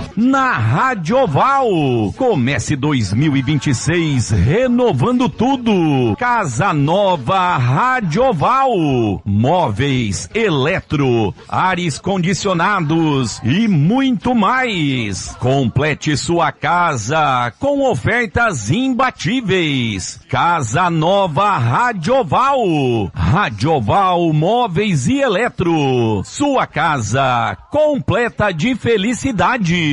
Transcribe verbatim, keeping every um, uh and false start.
Na Rádio Oval. Comece dois mil e vinte e seis renovando tudo. Casa Nova Rádio Oval. Móveis, eletro, ares condicionados e muito mais. Complete sua casa com ofertas imbatíveis. Casa Nova Rádio Oval. Rádio Oval Móveis e Eletro. Sua casa completa de felicidade.